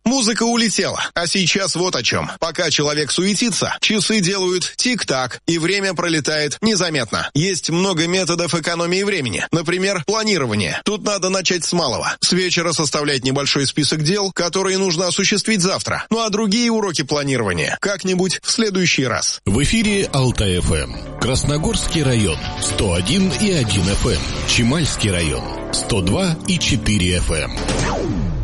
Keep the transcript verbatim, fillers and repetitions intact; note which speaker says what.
Speaker 1: Музыка улетела, а сейчас вот о чем. Пока человек суетится, часы делают тик-так, и время пролетает незаметно. Есть много методов экономии времени. Например, планирование. Тут надо начать с малого. С вечера составлять небольшой список дел, которые нужно осуществить завтра. Ну а другие уроки планирования как-нибудь в следующий раз.
Speaker 2: В эфире Алтай-ФМ. Красногорский район сто один и один эф эм. Чемальский район сто два и четыре эф эм.